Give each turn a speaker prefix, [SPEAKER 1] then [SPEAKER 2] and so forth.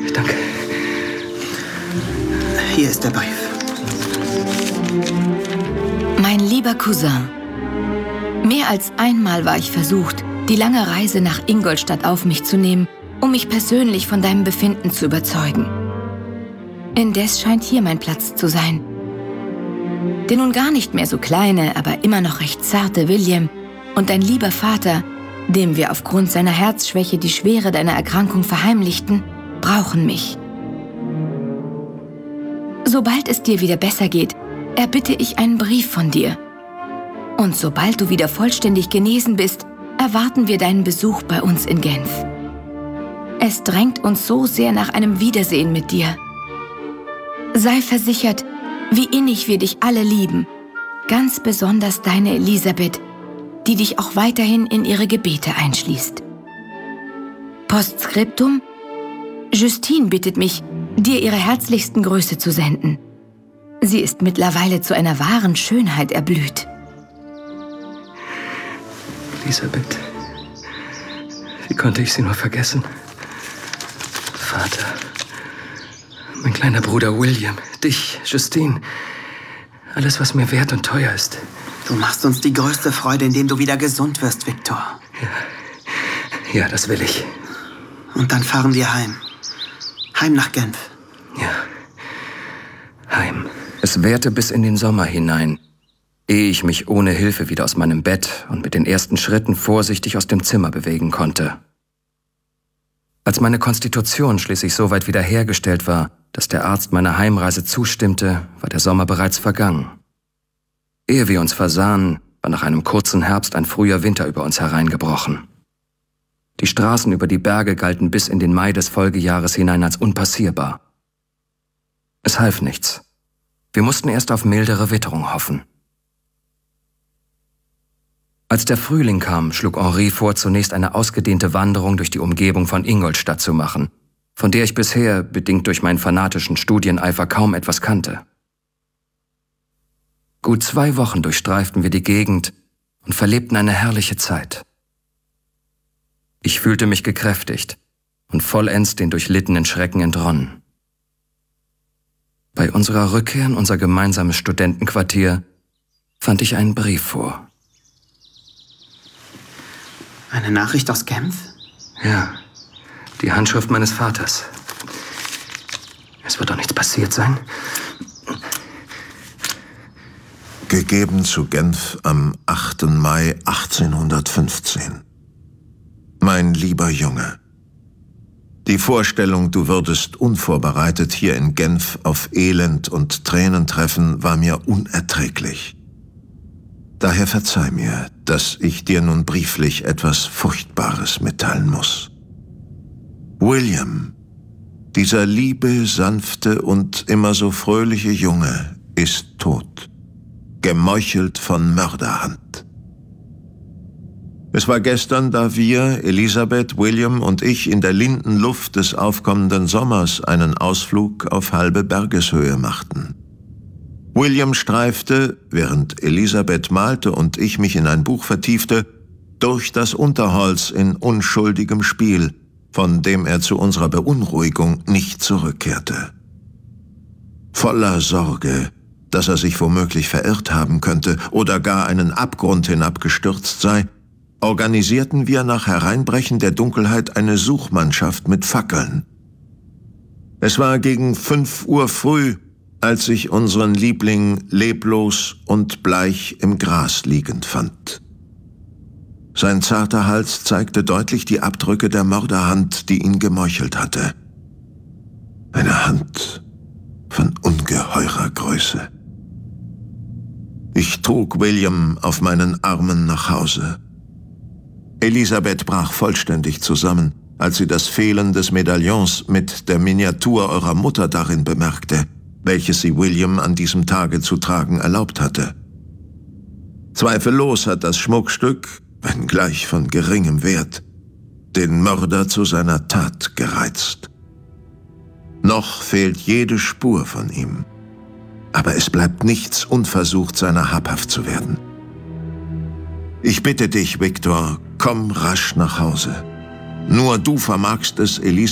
[SPEAKER 1] Danke.
[SPEAKER 2] Hier ist der Brief.
[SPEAKER 3] Mein lieber Cousin, mehr als einmal war ich versucht, die lange Reise nach Ingolstadt auf mich zu nehmen, um mich persönlich von deinem Befinden zu überzeugen. Indes scheint hier mein Platz zu sein. Der nun gar nicht mehr so kleine, aber immer noch recht zarte William und dein lieber Vater, dem wir aufgrund seiner Herzschwäche die Schwere deiner Erkrankung verheimlichten, brauchen mich. Sobald es dir wieder besser geht, erbitte ich einen Brief von dir. Und sobald du wieder vollständig genesen bist, erwarten wir deinen Besuch bei uns in Genf. Es drängt uns so sehr nach einem Wiedersehen mit dir. Sei versichert, wie innig wir dich alle lieben, ganz besonders deine Elisabeth, die dich auch weiterhin in ihre Gebete einschließt. Postskriptum: Justine bittet mich, dir ihre herzlichsten Grüße zu senden. Sie ist mittlerweile zu einer wahren Schönheit erblüht.
[SPEAKER 1] Elisabeth, wie konnte ich sie nur vergessen? Vater, mein kleiner Bruder William, dich, Justine, alles, was mir wert und teuer ist.
[SPEAKER 2] Du machst uns die größte Freude, indem du wieder gesund wirst, Victor.
[SPEAKER 1] Ja, das will ich.
[SPEAKER 2] Und dann fahren wir heim. Heim nach Genf.
[SPEAKER 1] Ja, heim. Es währte bis in den Sommer hinein, ehe ich mich ohne Hilfe wieder aus meinem Bett und mit den ersten Schritten vorsichtig aus dem Zimmer bewegen konnte. Als meine Konstitution schließlich so weit wiederhergestellt war, dass der Arzt meiner Heimreise zustimmte, war der Sommer bereits vergangen. Ehe wir uns versahen, war nach einem kurzen Herbst ein früher Winter über uns hereingebrochen. Die Straßen über die Berge galten bis in den Mai des Folgejahres hinein als unpassierbar. Es half nichts. Wir mussten erst auf mildere Witterung hoffen. Als der Frühling kam, schlug Henri vor, zunächst eine ausgedehnte Wanderung durch die Umgebung von Ingolstadt zu machen, von der ich bisher, bedingt durch meinen fanatischen Studieneifer, kaum etwas kannte. Gut 2 Wochen durchstreiften wir die Gegend und verlebten eine herrliche Zeit. Ich fühlte mich gekräftigt und vollends den durchlittenen Schrecken entronnen. Bei unserer Rückkehr in unser gemeinsames Studentenquartier fand ich einen Brief vor.
[SPEAKER 2] Eine Nachricht aus Genf?
[SPEAKER 1] Ja, die Handschrift meines Vaters. Es wird doch nichts passiert sein.
[SPEAKER 4] Gegeben zu Genf am 8. Mai 1815. Mein lieber Junge, die Vorstellung, du würdest unvorbereitet hier in Genf auf Elend und Tränen treffen, war mir unerträglich. Daher verzeih mir, dass ich dir nun brieflich etwas Furchtbares mitteilen muss. William, dieser liebe, sanfte und immer so fröhliche Junge, ist tot, gemeuchelt von Mörderhand. Es war gestern, da wir, Elisabeth, William und ich, in der linden Luft des aufkommenden Sommers einen Ausflug auf halbe Bergeshöhe machten. William streifte, während Elisabeth malte und ich mich in ein Buch vertiefte, durch das Unterholz in unschuldigem Spiel, von dem er zu unserer Beunruhigung nicht zurückkehrte. Voller Sorge, dass er sich womöglich verirrt haben könnte oder gar einen Abgrund hinabgestürzt sei, organisierten wir nach Hereinbrechen der Dunkelheit eine Suchmannschaft mit Fackeln. Es war gegen 5 Uhr früh, als ich unseren Liebling leblos und bleich im Gras liegend fand. Sein zarter Hals zeigte deutlich die Abdrücke der Mörderhand, die ihn gemeuchelt hatte. Eine Hand von ungeheurer Größe. Ich trug William auf meinen Armen nach Hause. Elisabeth brach vollständig zusammen, als sie das Fehlen des Medaillons mit der Miniatur eurer Mutter darin bemerkte, welches sie William an diesem Tage zu tragen erlaubt hatte. Zweifellos hat das Schmuckstück, wenngleich von geringem Wert, den Mörder zu seiner Tat gereizt. Noch fehlt jede Spur von ihm, aber es bleibt nichts unversucht, seiner habhaft zu werden. Ich bitte dich, Victor, komm rasch nach Hause. Nur du vermagst es, Elisabeth